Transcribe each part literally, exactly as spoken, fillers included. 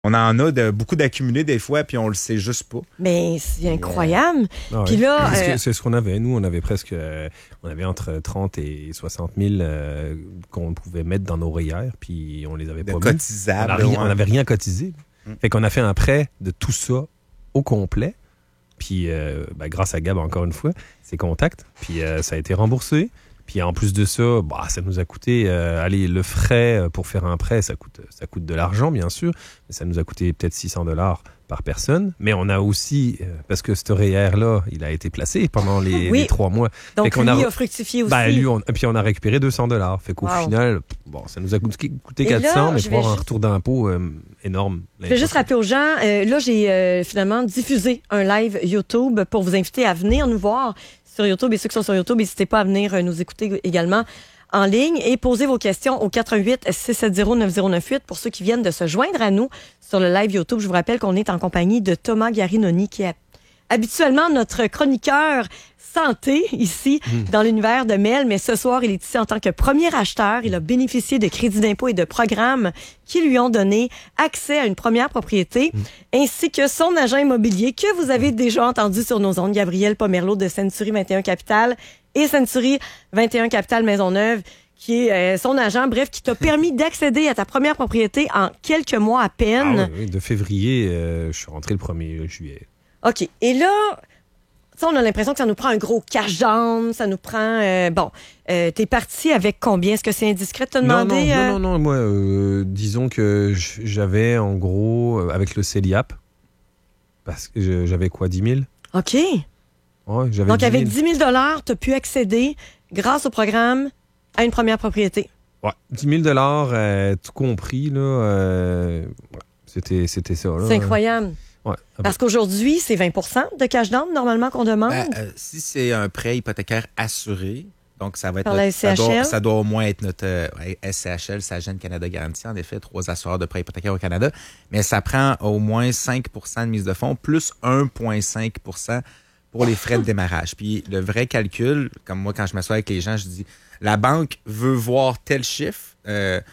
On en a de, beaucoup d'accumulés des fois, puis on le sait juste pas. Mais c'est incroyable. Ah puis ouais. là, c'est, euh, c'est ce qu'on avait. Nous, on avait presque, euh, on avait entre trente et soixante mille euh, qu'on pouvait mettre dans nos R E E R, puis on les avait De pas mis. cotisables. On n'avait rien cotisé. Mm. Fait qu'on a fait un prêt de tout ça au complet. Puis, euh, ben, grâce à Gab, encore une fois, ses contacts. Puis, euh, ça a été remboursé. Puis, en plus de ça, bah, ça nous a coûté... Euh, allez, le frais pour faire un prêt, ça coûte, ça coûte de l'argent, bien sûr. Mais ça nous a coûté peut-être six cents dollars par personne. Mais on a aussi... Euh, parce que ce R E E R-là, il a été placé pendant les, Oui. les trois mois. donc qu'on lui a- a, fructifié aussi. Ben, lui, on, puis, on a récupéré deux cents dollars. Fait qu'au Wow. final, bon, ça nous a coûté, coûté Et quatre cents, là, mais je pour avoir vais un juste- retour d'impôt euh, énorme. Je vais juste rappeler aux gens, euh, là, j'ai euh, finalement diffusé un live YouTube pour vous inviter à venir nous voir sur YouTube. Et ceux qui sont sur YouTube, n'hésitez pas à venir euh, nous écouter également en ligne et poser vos questions au quatre un huit, six sept zéro, neuf zéro neuf huit pour ceux qui viennent de se joindre à nous sur le live YouTube. Je vous rappelle qu'on est en compagnie de Thomas Garinoni, qui est habituellement notre chroniqueur santé ici dans l'univers de Mel, mais ce soir, il est ici en tant que premier acheteur. Il a bénéficié de crédits d'impôt et de programmes qui lui ont donné accès à une première propriété, ainsi que son agent immobilier que vous avez déjà entendu sur nos ondes, Gabriel Pomerleau de Century vingt et un Capital et Century vingt et un Capital Maisonneuve, qui est euh, son agent, bref, qui t'a permis d'accéder à ta première propriété en quelques mois à peine. Ah oui, oui, de février, euh, je suis rentré le premier juillet. OK. Et là, ça, on a l'impression que ça nous prend un gros cash down, ça nous prend... euh, bon, euh, t'es parti avec combien? Est-ce que c'est indiscret de te Non, demander? non, euh? non, non, non, moi, euh, disons que j- j'avais en gros, euh, avec le CELIAP, parce que je- j'avais quoi, dix mille? OK. Ouais, j'avais Donc, dix mille. avec dix mille dollars, t'as pu accéder, grâce au programme, à une première propriété. Ouais, dix mille dollars, euh, tout compris, là, euh, ouais, c'était, c'était ça. Là. C'est incroyable. Ouais. Parce qu'aujourd'hui, c'est vingt pour cent de cash down, normalement, qu'on demande. Ben, euh, si c'est un prêt hypothécaire assuré, donc ça va être Par notre- la ça, S C H L? doit, ça doit au moins être notre euh, ouais, S C H L, Sagent Canada Garantie, en effet, trois assureurs de prêts hypothécaires au Canada, mais ça prend au moins cinq pour cent de mise de fonds plus un virgule cinq pour cent pour les frais de démarrage. Puis le vrai calcul, comme moi quand je m'assois avec les gens, je dis la banque veut voir tel chiffre euh,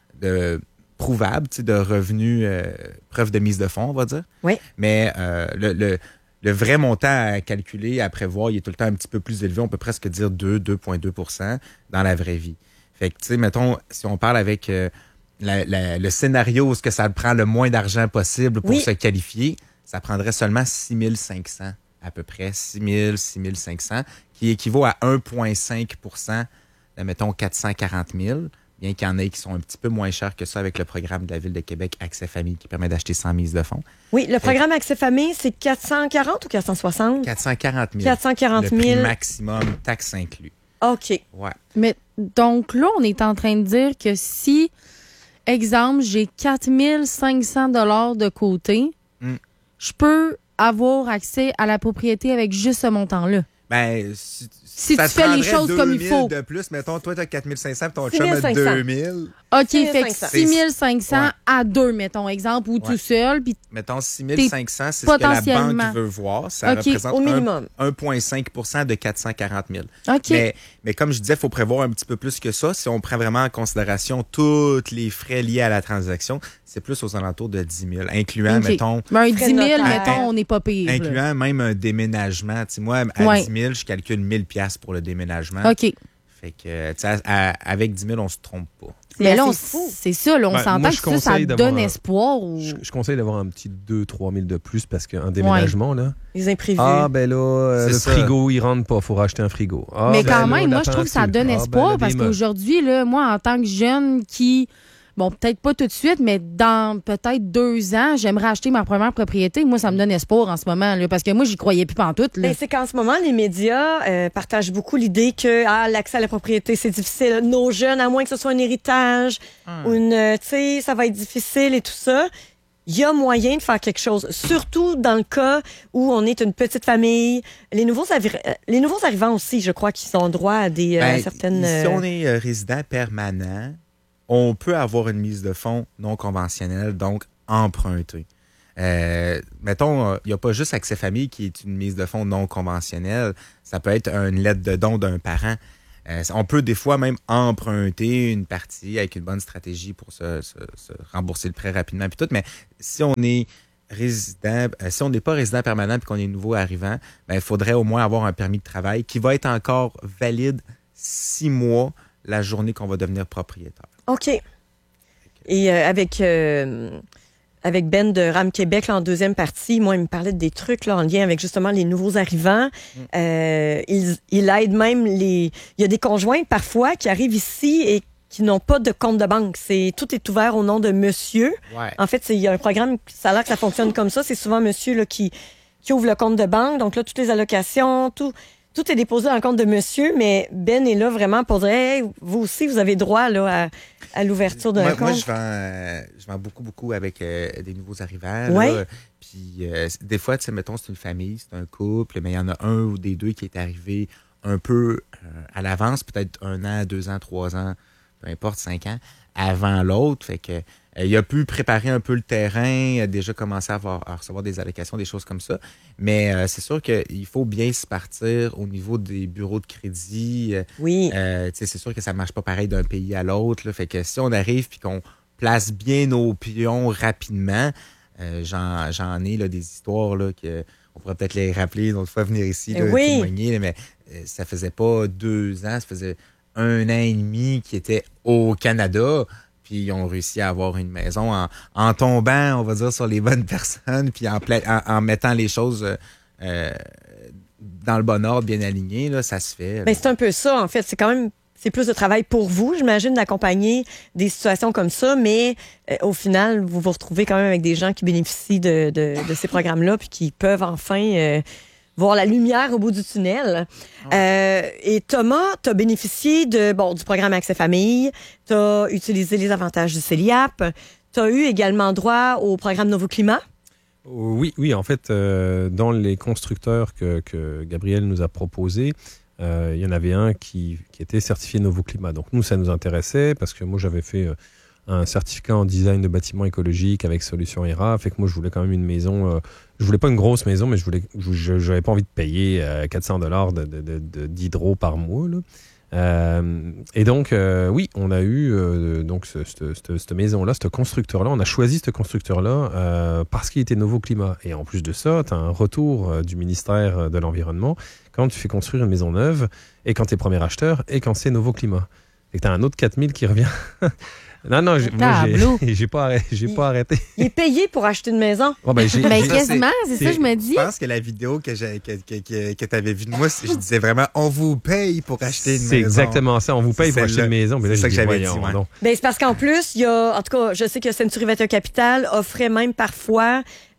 de prouvable, tu sais, de revenus, euh, preuve de mise de fonds, on va dire. Oui. Mais euh, le, le, le vrai montant à calculer, à prévoir, il est tout le temps un petit peu plus élevé. On peut presque dire deux, deux virgule deux pour cent dans la vraie vie. Fait que, tu sais, mettons, si on parle avec euh, la, la, le scénario où ce que ça prend le moins d'argent possible pour Oui. se qualifier, ça prendrait seulement six mille cinq cents à peu près, six mille, six mille cinq cents, qui équivaut à un virgule cinq pour cent de, mettons, quatre cent quarante mille. Bien qu'il y en ait qui sont un petit peu moins chers que ça avec le programme de la Ville de Québec Accès Famille qui permet d'acheter sans mise de fonds. Oui, le programme Accès Famille, c'est quatre cent quarante ou quatre cent soixante? quatre cent quarante mille. quatre cent quarante Le mille. prix maximum, taxes inclus. OK. Ouais. Mais donc là, on est en train de dire que si, exemple, j'ai quatre mille cinq cents dollars de côté, Mm. je peux avoir accès à la propriété avec juste ce montant-là. Ben, si, Si ça tu te fais les prendrait choses comme il deux mille faut. de plus, mettons, toi, tu as quatre mille cinq cents, puis ton six chum mille a cinq cents. deux mille. OK, six mille fait que cinq cents. six mille cinq cents Ouais. à deux, mettons, exemple, ou Ouais. tout seul. Puis Mettons, six mille cinq cents, c'est ce que la potentiellement. banque veut voir. Ça OK, représente au minimum. un virgule cinq pour cent de quatre cent quarante mille. OK. Mais, mais comme je disais, il faut prévoir un petit peu plus que ça. Si on prend vraiment en considération tous les frais liés à la transaction, c'est plus aux alentours de dix mille, incluant, OK. mettons, Mais un Frais dix mille, notaire. mettons, on n'est pas pire. là. incluant même un déménagement. Tu sais, moi, à Ouais. dix mille, je calcule mille dollars pour le déménagement. OK. Fait que, tu sais, à- avec dix mille, on se trompe pas. Mais là, on- assez fou. c'est ça, là, on Ben, s'entend moi, que je ça, ça conseille d'avoir donne un- espoir. Ou... Je, je conseille d'avoir un petit deux à trois mille de plus parce qu'un déménagement, là. Les imprévus. Ah, ben là, euh, C'est le ça. frigo, il rentre pas, faut racheter un frigo. Ah, Mais ben quand là, même, la moi, je trouve que ça peinture. donne Ah, ben, espoir le parce démo- qu'aujourd'hui, là, moi, en tant que jeune qui, bon, peut-être pas tout de suite, mais dans peut-être deux ans, j'aimerais acheter ma première propriété. Moi, ça me donne espoir en ce moment, là, parce que moi, j'y croyais plus pantoute. Là. Ben, c'est qu'en ce moment, les médias euh, partagent beaucoup l'idée que ah, l'accès à la propriété, c'est difficile. Nos jeunes, à moins que ce soit un héritage, ou une, euh, tu sais, ça va être difficile et tout ça. Il y a moyen de faire quelque chose, surtout dans le cas où on est une petite famille. Les nouveaux, avi- euh, les nouveaux arrivants aussi, je crois, qu'ils ont droit à des euh, Ben, certaines... Si euh, on est euh, résident permanent, on peut avoir une mise de fonds non conventionnelle, donc empruntée. Euh, mettons, il n'y a pas juste Accès Famille qui est une mise de fonds non conventionnelle. Ça peut être une lettre de don d'un parent. Euh, on peut des fois même emprunter une partie avec une bonne stratégie pour se, se, se rembourser le prêt rapidement puis tout, mais si on est résident, euh, si on n'est pas résident permanent et qu'on est nouveau arrivant, ben, il faudrait au moins avoir un permis de travail qui va être encore valide six mois la journée qu'on va devenir propriétaire. OK. Et euh, avec, euh, avec Ben de RAM Québec, là, en deuxième partie, moi, il me parlait des trucs là, en lien avec justement les nouveaux arrivants. Mm. Euh, il, il aide même les... Il y a des conjoints parfois qui arrivent ici et qui n'ont pas de compte de banque. C'est, tout est ouvert au nom de monsieur. Ouais. En fait, c'est, il y a un programme, ça a l'air que ça fonctionne comme ça. C'est souvent monsieur là, qui, qui ouvre le compte de banque. Donc là, toutes les allocations, tout, tout est déposé dans le compte de monsieur, mais Ben est là vraiment pour dire, hey, vous aussi, vous avez droit là, à, à l'ouverture d'un moi, compte. Moi, je vends, euh, je vends beaucoup, beaucoup avec euh, des nouveaux arrivants. Ouais. Là. Puis euh, des fois, tu sais, mettons, c'est une famille, c'est un couple, mais il y en a un ou des deux qui est arrivé un peu euh, à l'avance, peut-être un an, deux ans, trois ans, peu importe, cinq ans, avant l'autre. Fait que euh, il a pu préparer un peu le terrain, a déjà commencé à, avoir, à recevoir des allocations, des choses comme ça. Mais euh, c'est sûr qu'il faut bien se partir au niveau des bureaux de crédit. Oui. Euh, c'est sûr que ça ne marche pas pareil d'un pays à l'autre. Là. Fait que si on arrive et qu'on place bien nos pions rapidement, euh, j'en, j'en ai là, des histoires là, que on pourrait peut-être les rappeler une autre fois, venir ici, là, oui. témoigner, là, mais euh, ça faisait pas deux ans, ça faisait un an et demi qu'ils étaient au Canada, puis ils ont réussi à avoir une maison en, en tombant, on va dire, sur les bonnes personnes, puis en, pla- en, en mettant les choses euh, dans le bon ordre, bien aligné, là, ça se fait. Ben, c'est un peu ça, en fait. C'est quand même c'est plus de travail pour vous, j'imagine, d'accompagner des situations comme ça, mais euh, au final, vous vous retrouvez quand même avec des gens qui bénéficient de, de, de ces programmes-là, puis qui peuvent enfin... Euh, voir la lumière au bout du tunnel. Euh, et Thomas, tu as bénéficié de, bon, du programme Accès Famille, tu as utilisé les avantages du CELIAP, tu as eu également droit au programme Nouveau Climat. Oui, oui, en fait, euh, dans les constructeurs que, que Gabriel nous a proposés, euh, il y en avait un qui, qui était certifié Nouveau Climat. Donc nous, ça nous intéressait parce que moi, j'avais fait... Euh, un certificat en design de bâtiments écologiques avec Solutions E R A. Fait que moi, je voulais quand même une maison... Euh, je voulais pas une grosse maison, mais je voulais, je n'avais pas envie de payer euh, quatre cents dollars de, de, de, de, d'hydro par mois. Là. Euh, et donc, euh, oui, on a eu euh, donc ce, ce, ce, cette maison-là, ce constructeur-là. On a choisi ce constructeur-là euh, parce qu'il était Nouveau Climat. Et en plus de ça, tu as un retour euh, du ministère de l'Environnement quand tu fais construire une maison neuve et quand tu es premier acheteur et quand c'est Nouveau Climat. Et tu as un autre quatre mille qui revient... Non, non, j'ai, moi, j'ai, j'ai, pas arrêté, j'ai pas arrêté. Il est payé pour acheter une maison. Oh, ben, j'ai, ben, j'ai, quasiment, c'est, c'est ça, je me dis. Je pense que la vidéo que, j'ai, que, que, que, que tu avais vue de moi, je disais vraiment, on vous paye pour acheter une c'est maison. C'est exactement ça, on vous paye c'est pour acheter une maison. Mais là, c'est ça que dit, j'avais voyons, dit. Ouais. Ben, c'est parce qu'en plus, il y a, en tout cas, je sais que Century vingt et un Capital offrait même parfois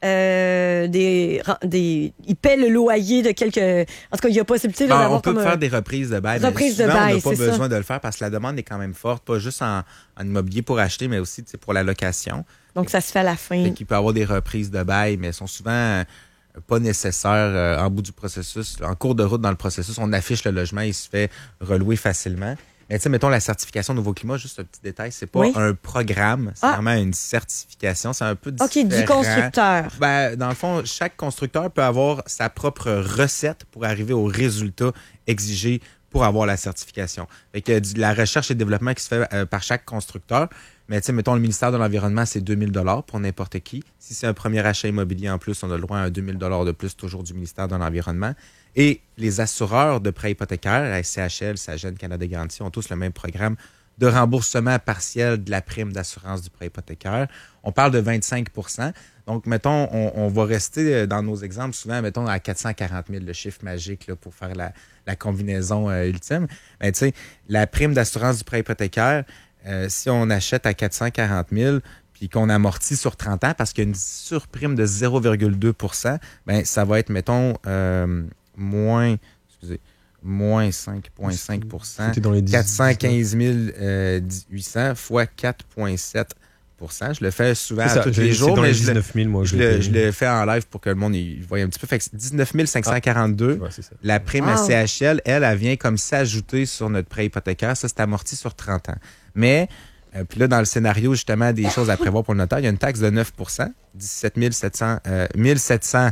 Euh, des, des, ils paient le loyer de quelques... En tout cas, il y a possibilité bon, d'avoir on peut comme faire un... des reprises de bail. Reprises mais souvent, de bail, on n'a pas c'est besoin ça. de le faire parce que la demande est quand même forte, pas juste en, en immobilier pour acheter, mais aussi pour la location. Donc, ça se fait à la fin. Fait qu'il peut y avoir des reprises de bail, mais elles sont souvent euh, pas nécessaires euh, en bout du processus. En cours de route dans le processus, on affiche le logement, il se fait relouer facilement. Mais tu sais, mettons la certification Nouveau Climat, juste un petit détail, c'est pas oui. un programme, c'est ah. vraiment une certification, c'est un peu différent. OK, du constructeur. Ben, dans le fond, chaque constructeur peut avoir sa propre recette pour arriver au résultat exigé pour avoir la certification. Fait que du, la recherche et le développement qui se fait euh, par chaque constructeur, mais tu sais, mettons le ministère de l'Environnement, c'est deux mille dollars pour n'importe qui. Si c'est un premier achat immobilier en plus, on a le droit à un deux mille dollars de plus, toujours du ministère de l'Environnement. Et les assureurs de prêts hypothécaires, la S C H L, Sagen, Canada Garantie, ont tous le même programme de remboursement partiel de la prime d'assurance du prêt hypothécaire. On parle de vingt-cinq pour cent. Donc, mettons, on, on va rester dans nos exemples souvent, mettons, à quatre cent quarante mille, le chiffre magique là, pour faire la, la combinaison euh, ultime. Mais tu sais, la prime d'assurance du prêt hypothécaire, euh, si on achète à quatre cent quarante mille, puis qu'on amortit sur trente ans, parce qu'il y a une surprime de zéro virgule deux pour cent, ben ça va être, mettons, euh, moins, excusez, moins cinq virgule cinq pour cent, quatre cent quinze mille huit cents fois quatre virgule sept pour cent. Je le fais souvent à tous les jours, mais je, dix-neuf mille, moi, je, le, je le fais en live pour que le monde il voie un petit peu. Fait que c'est dix-neuf mille cinq cent quarante-deux. Ah, ouais, la prime wow. à C H L, elle, elle vient comme s'ajouter sur notre prêt hypothécaire. Ça, c'est amorti sur trente ans. Mais Euh, puis là, dans le scénario, justement, des choses à prévoir pour le notaire, il y a une taxe de neuf pour cent, dix-sept mille sept cents, euh, mille sept cents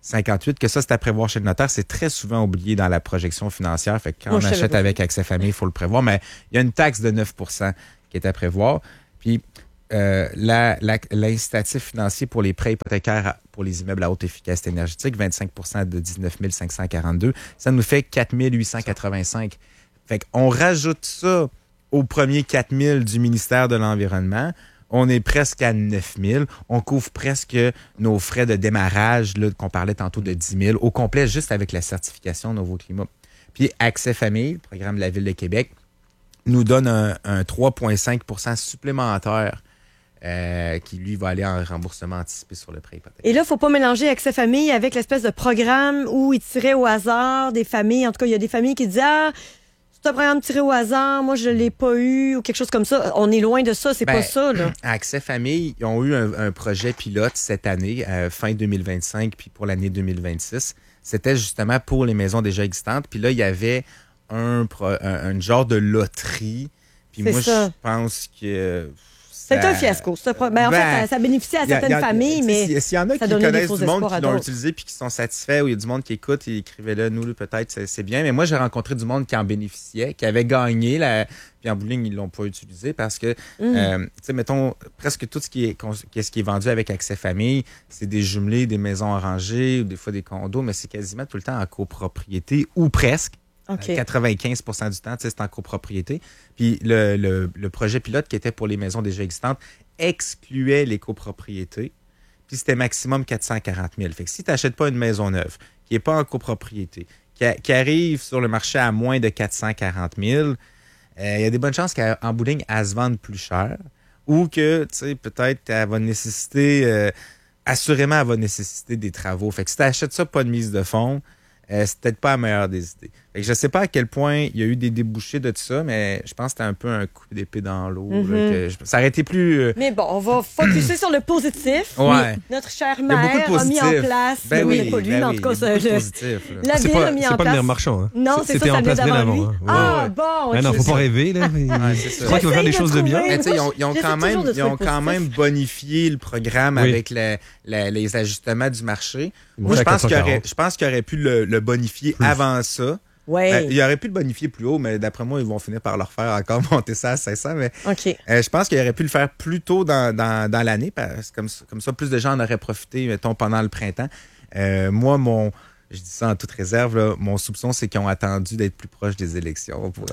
cinquante-huit, que ça, c'est à prévoir chez le notaire. C'est très souvent oublié dans la projection financière. Fait que quand Moi, on je savais achète pas avec Accès Famille, il faut le prévoir. Mais il y a une taxe de neuf pour cent qui est à prévoir. Puis, euh, la, la, l'incitatif financier pour les prêts hypothécaires pour les immeubles à haute efficacité énergétique, vingt-cinq pour cent de dix-neuf mille cinq cent quarante-deux, ça nous fait quatre mille huit cent quatre-vingt-cinq. Fait qu'on rajoute ça aux premiers quatre mille du ministère de l'Environnement. On est presque à neuf mille. On couvre presque nos frais de démarrage, là, qu'on parlait tantôt de dix mille, au complet, juste avec la certification Nouveau Climat. Puis Accès Famille, le programme de la Ville de Québec, nous donne un, un trois virgule cinq pour cent supplémentaire euh, qui, lui, va aller en remboursement anticipé sur le prêt hypothécaire. Et là, il ne faut pas mélanger Accès Famille avec l'espèce de programme où ils tiraient au hasard des familles. En tout cas, il y a des familles qui disent « Ah, c'est un programme tiré au hasard, moi, je ne l'ai pas eu » ou quelque chose comme ça. On est loin de ça, c'est ben, pas ça, là. Accès Famille, ils ont eu un, un projet pilote cette année, euh, fin deux mille vingt-cinq, puis pour l'année deux mille vingt-six. C'était justement pour les maisons déjà existantes. Puis là, il y avait un, un, un genre de loterie. Puis c'est moi, ça. je pense que... C'est un fiasco. Ça, ben, en ben, fait, ça, ça bénéficie à certaines y a, y a, familles, mais s'il y en a ça qui donnait des connaissent faux du monde espoirs à qui l'ont d'autres. utilisé puis qui sont satisfaits, ou il y a du monde qui écoute et écrivez-le, nous, peut-être, c'est, c'est bien. Mais moi, j'ai rencontré du monde qui en bénéficiait, qui avait gagné, la, puis en bout de ligne, ils l'ont pas utilisé parce que, Mm. euh, tu sais, mettons, presque tout ce qui est, ce qui est vendu avec Accès Famille, c'est des jumelés, des maisons arrangées, ou des fois des condos, mais c'est quasiment tout le temps en copropriété, ou presque. OK. quatre-vingt-quinze pour cent du temps, c'est en copropriété. Puis le, le, le projet pilote qui était pour les maisons déjà existantes excluait les copropriétés. Puis c'était maximum quatre cent quarante mille. Fait que si tu n'achètes pas une maison neuve, qui n'est pas en copropriété, qui, a, qui arrive sur le marché à moins de quatre cent quarante mille, il euh, y a des bonnes chances qu'en bout de ligne, elle se vende plus cher. Ou que, tu sais, peut-être, elle va nécessiter, euh, assurément, elle va nécessiter des travaux. Fait que si tu achètes ça, pas de mise de fonds, Euh, c'est peut-être pas la meilleure des idées. Fait que je sais pas à quel point il y a eu des débouchés de tout ça, mais je pense que c'était un peu un coup d'épée dans l'eau. Mm-hmm. Là, que je, ça aurait été plus... Euh... Mais bon, on va focuser sur le positif. Ouais. Notre chère Il y a beaucoup mère de a mis en positifs. place... Ben oui, oui, pas lui, ben mais en oui, tout cas, il y a ça, beaucoup de je- positifs, là. la C'est ville pas, a mis c'est en pas place... le maire marchand. Hein. Non, c'est ça, C'était ça en venait place bien d'avant lui. avant. Hein. Ah, Ouais, ouais. bon, Ouais, ok. non, faut pas rêver. Là. Il- Ouais, c'est ça. Je crois qu'il va faire des J'essaye choses de de bien. trouver. Mais tu sais, ils ont, ils ont J'essaie quand même, toujours de ils ont trouver quand positif. même bonifié le programme Oui. avec la- la- les ajustements du marché. Ils Moi, vont je faire pense, qu'il aurait, quatre cent quarante. je pense qu'il aurait pu le, le bonifier Plus. avant ça. Ouais. Ben, il aurait pu le bonifier plus haut, mais d'après moi, ils vont finir par leur faire encore monter ça à cinq cents. Mais OK. euh, je pense qu'il aurait pu le faire plus tôt dans, dans, dans l'année, parce que comme, ça- comme ça, plus de gens en auraient profité, mettons, pendant le printemps. Euh, moi, mon... Je dis ça en toute réserve, là, mon soupçon, c'est qu'ils ont attendu d'être plus proches des élections pour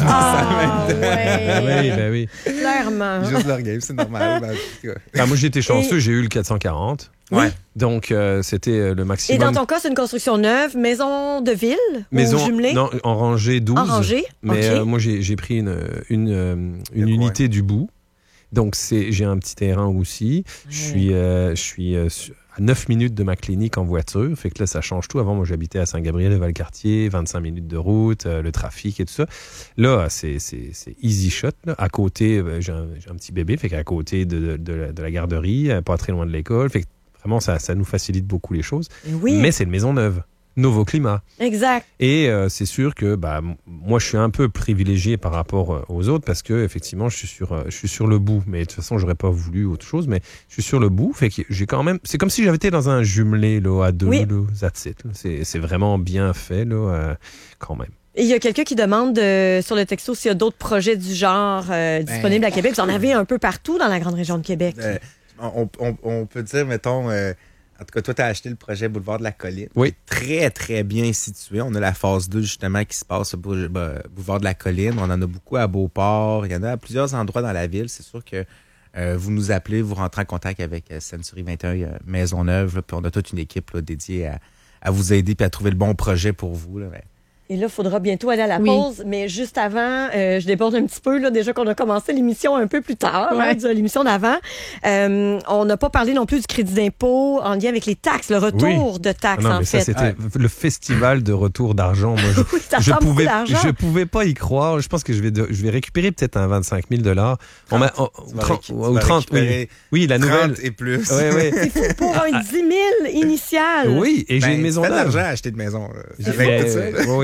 Ah, Ben ouais. oui, ben oui. Clairement. juste leur game, c'est normal. Ben, en tout cas. Ben, moi, j'ai été chanceux, Et- j'ai eu le quatre cent quarante. Ouais. Donc, euh, c'était euh, le Et maximum. dans ton cas, c'est une construction neuve, maison de ville Maison, ou jumelée? non, en rangée douze. En rangée? Mais OK. euh, moi, j'ai j'ai pris une, une, euh, une Le unité du bout. Donc, c'est j'ai un petit terrain aussi. Je suis, euh, je suis euh, su- à neuf minutes de ma clinique en voiture. Fait que là, ça change tout. Avant, moi, j'habitais à Saint-Gabriel-de-Valcartier, vingt-cinq minutes de route, euh, le trafic et tout ça. Là, c'est c'est- c'est easy shot. Là. À côté, euh, j'ai un, j'ai un petit bébé, fait qu'à côté de, de, de la, de la garderie, euh, pas très loin de l'école. Fait que vraiment, ça, ça nous facilite beaucoup les choses. Oui, Mais c'est une maison neuve. Nouveau climat. exact. Et euh, c'est sûr que bah, m- moi, je suis un peu privilégié par rapport euh, aux autres parce que effectivement, je suis sur, euh, je suis sur le bout. Mais de toute façon, j'aurais pas voulu autre chose. Mais je suis sur le bout, fait que j'ai quand même. C'est comme si j'avais été dans un jumelé là à deux. Oui. Là, that's it, là. C'est, c'est vraiment bien fait là, euh, quand même. Et il y a quelqu'un qui demande euh, sur le texto s'il y a d'autres projets du genre euh, disponibles à Québec. Vous en avez un peu partout dans la grande région de Québec. Euh, on, on- on peut dire, mettons, euh, en tout cas, toi, tu as acheté le projet Boulevard de la Colline. Oui. Très, très bien situé. On a la phase deux, justement, qui se passe au Bou- bah, Boulevard de la Colline. On en a beaucoup à Beauport. Il y en a à plusieurs endroits dans la ville. C'est sûr que euh, vous nous appelez, vous rentrez en contact avec euh, Century vingt et un euh, Maisonneuve. là, Puis on a toute une équipe là, dédiée à, à vous aider puis à trouver le bon projet pour vous. Là, mais... Et là, il faudra bientôt aller à la Oui. pause. Mais juste avant, euh, je déborde un petit peu, là, déjà qu'on a commencé l'émission un peu plus tard, hein, Ouais. de l'émission d'avant. Euh, on n'a pas parlé non plus du crédit d'impôt en lien avec les taxes, le retour de Ah taxes, non, en mais ça, fait. c'était le festival de retour d'argent. Moi, je, Oui, ça je ressemble beaucoup pouvais, d'argent. je pouvais pas y croire. Je pense que je vais, de- je vais récupérer peut-être un vingt-cinq mille dollars. On m'a, oh, Tu vas trente- récu- tu ou vas trente, oui. récupérer Oui, la nouvelle. trente et plus. Ouais, ouais. C'est fou pour un dix mille initial. Oui, et j'ai Ben, une maison fais de neuve. l'argent à acheter de maison. là. J'ai Avec tout ça, fait- là. oui,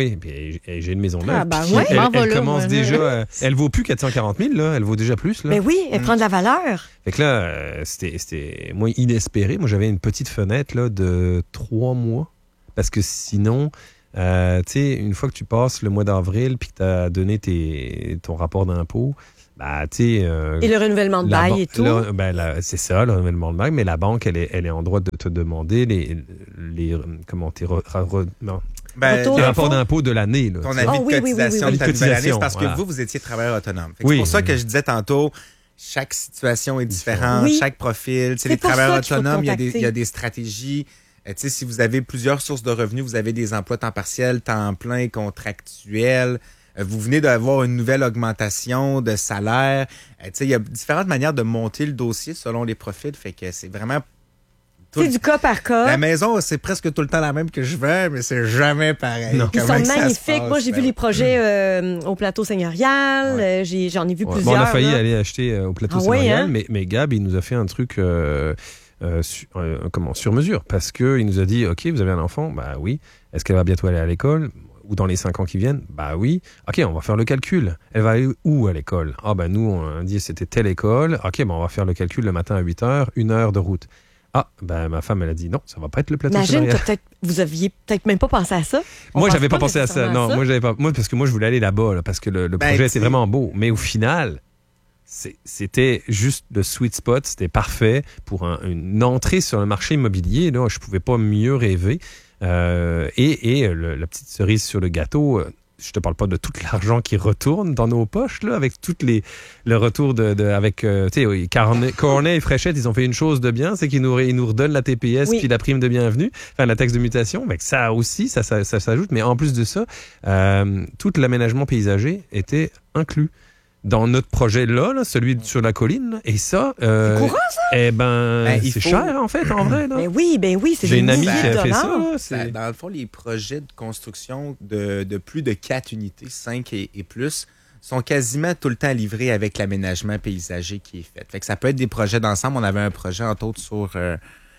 oui, puis j'ai une maison neuve. Ah, ben puis ouais, elle, m'en va elle là, commence moi. déjà. euh, elle vaut plus quatre cent quarante mille, là. Elle vaut déjà plus, là. Mais oui, elle prend de la valeur. Fait que là, euh, c'était, c'était moi inespéré. Moi, j'avais une petite fenêtre là, de trois mois. Parce que sinon, euh, tu sais, une fois que tu passes le mois d'avril puis que tu as donné tes, ton rapport d'impôt, bah, tu sais. Euh, Et le renouvellement de la bail ban- et tout. là, ben, la- c'est ça, le renouvellement de bail, mais la banque, elle est, elle est en droit de te demander les. les comment t'es. Re, re- non, Ben, Retour tes d'impôt. rapports d'impôt de l'année. Là, ton tu avis sais. Ah de oui, oui, oui, cotisation oui, de ta oui. nouvelle année, c'est parce que Voilà. vous, vous étiez travailleur autonome. Fait que Oui. C'est pour ça que je disais tantôt, chaque situation est différente, Oui. chaque profil. Tu sais, C'est les pour travailleurs ça qu'il faut te autonomes, il y, a des, contacter. il y a des stratégies. Euh, tu sais, si vous avez plusieurs sources de revenus, vous avez des emplois temps partiel, temps plein, contractuels. Euh, Vous venez d'avoir une nouvelle augmentation de salaire. Euh, tu sais, il y a différentes manières de monter le dossier selon les profils. Fait que c'est vraiment tout C'est le- du cas par cas. La maison, c'est presque tout le temps la même que je vends, mais c'est jamais pareil. Non. Ils Comment sont que ça se magnifiques. passe, Moi, j'ai vu ben les projets euh, au plateau seigneurial. Ouais. Euh, j'ai- J'en ai vu Ouais. plusieurs. Bon, on a failli là. aller acheter euh, au plateau Ah ouais, Seigneurial, hein? mais, mais Gab, il nous a fait un truc euh, euh, su- euh, comment, sur mesure. Parce qu'il nous a dit, OK, vous avez un enfant? Bah oui. Est-ce qu'elle va bientôt aller à l'école? Ou dans les cinq ans qui viennent? Bah oui. OK, on va faire le calcul. Elle va aller où à l'école? Ah ben nous, on a dit c'était telle école. OK, ben on va faire le calcul le matin à huit heures, une heure de route. Ah, ben ma femme, elle a dit non, ça va pas être le plateau Imagine que Seigneurial. peut-être vous aviez peut-être même pas pensé à ça. On Moi, pense j'avais pas pensé à ça. nécessairement Non, moi, j'avais pas. Moi, parce que moi, je voulais aller là-bas, là, parce que le, le Ben, projet tu était sais- vraiment beau. Mais au final, c'est- c'était juste le sweet spot. C'était parfait pour un- une entrée sur le marché immobilier. Là, je pouvais pas mieux rêver. Euh, et et le- la petite cerise sur le gâteau. euh, Je te parle pas de tout l'argent qui retourne dans nos poches, là, avec toutes les le retour de, de avec euh, tu sais oui, Cornet, Cornet et Fréchette, ils ont fait une chose de bien, c'est qu'ils nous ils nous redonnent la T P S Oui. puis la prime de bienvenue, enfin la taxe de mutation, mais ça aussi ça ça, ça s'ajoute, mais en plus de ça, euh, tout l'aménagement paysager était inclus dans notre projet là, là celui sur la colline, là, et ça euh, C'est courant, ça? eh ben, Ben, il c'est faut- cher en fait en vrai là. Ben oui, ben oui, c'est J'ai des une amie qui milliers de a fait ça, dollars. là, Ça, c'est- dans le fond, les projets de construction de, de plus de quatre unités, cinq et, et plus, sont quasiment tout le temps livrés avec l'aménagement paysager qui est fait. Fait que ça peut être des projets d'ensemble. On avait un projet, entre autres, sur, euh,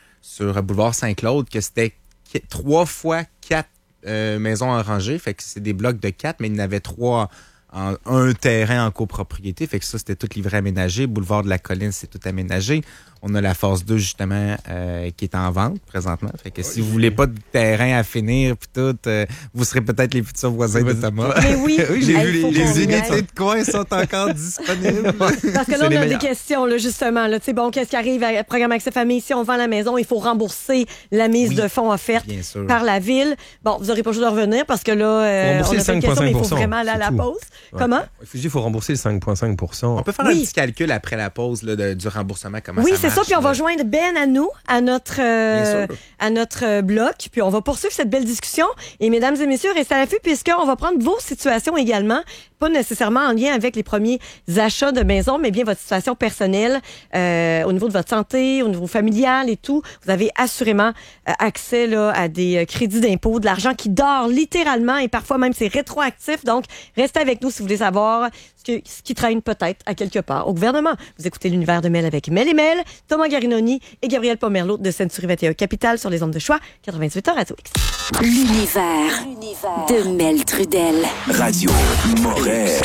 sur Boulevard Saint-Claude, que c'était qu- trois fois quatre euh, maisons en rangée. Fait que c'est des blocs de quatre, mais il y en avait trois en un terrain en copropriété. Fait que ça, c'était tout livré aménagé. Boulevard de la Colline, c'est tout aménagé. On a la phase deux, justement, euh, qui est en vente présentement. Fait que si vous voulez pas de terrain à finir, puis tout, euh, vous serez peut-être les futurs voisins de Thomas. Mais oui, Oui, j'ai hey, vu faut les- qu'on Les y unités aille. de coin sont encore disponibles. Parce que là, C'est on les a des meilleurs. questions, là, justement. Là, tu sais, bon, qu'est-ce qui arrive avec le programme Accès Famille? Si on vend la maison, il faut rembourser la mise Oui. de fonds offerte Bien sûr. par la ville. Bon, vous n'aurez pas le choix de revenir parce que là, euh, Faut rembourser on a le plein de questions, mais il faut cinq virgule cinq pour cent, vraiment aller à c'est la tout. pause. Ouais. Comment? Il faut rembourser le cinq virgule cinq pour cent. On peut faire Oui. un petit calcul après la pause là, de- du remboursement, comment Oui, ça c'est marche. ça. Puis on va là. joindre Ben à nous, à notre, euh, Bien sûr. à notre euh, bloc. Puis on va poursuivre cette belle discussion. Et mesdames et messieurs, restez à l'affût puisqu'on va prendre vos situations également. Pas nécessairement en lien avec les premiers achats de maison, mais bien votre situation personnelle euh, au niveau de votre santé, au niveau familial et tout. Vous avez assurément euh, accès là, à des euh, crédits d'impôt, de l'argent qui dort littéralement et parfois même c'est rétroactif. Donc, restez avec nous si vous voulez savoir ce, que, ce qui traîne peut-être à quelque part au gouvernement. Vous écoutez l'univers de Mel avec Mel et Mel, Thomas Garinoni et Gabriel Pomerleau de Century vingt et un Capitale sur les ondes de choix quatre-vingt-huit heures à Radio X. L'univers de Mel Trudel. Radio Moret.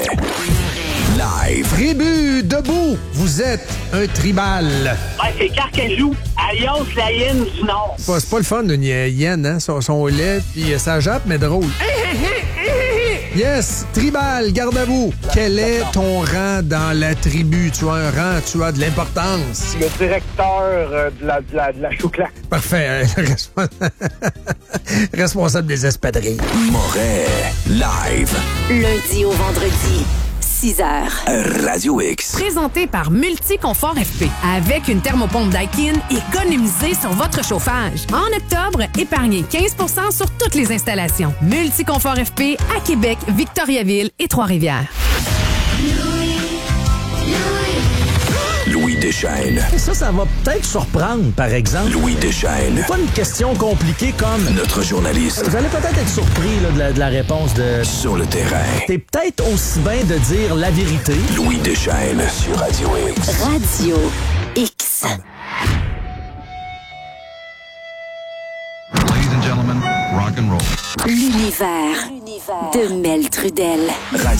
Live. Tribu, debout! Vous êtes un tribal. Ouais, c'est Carcajou, alias la hyène du Nord. C'est pas, c'est pas le fun d'une hyène, hein? Son, son lait, puis euh, ça jappe, mais drôle. Yes! Tribal, garde à vous. Quel est ton rang dans la tribu? Tu as un rang, tu as de l'importance. Le directeur euh, de la, de la, de la chouclaque. Parfait. hein, le respo- Responsable des espadrilles. Moret. Live. Lundi au vendredi, six heures. Radio X. Présenté par Multiconfort F P. Avec une thermopompe Daikin, économisez sur votre chauffage. En octobre, épargnez quinze pour cent sur toutes les installations. Multiconfort F P à Québec, Victoriaville et Trois-Rivières. Louis Deschaines. Ça, ça va peut-être surprendre, par exemple. Louis Deschaines. Pas une question compliquée comme... Notre journaliste Vous allez peut-être être surpris là, de, la, de la réponse de... sur le terrain. C'est peut-être aussi bien de dire la vérité. Louis Deschaines sur Radio X. Radio X. Ladies and gentlemen, rock and roll. L'univers L'univers de Mel Trudel.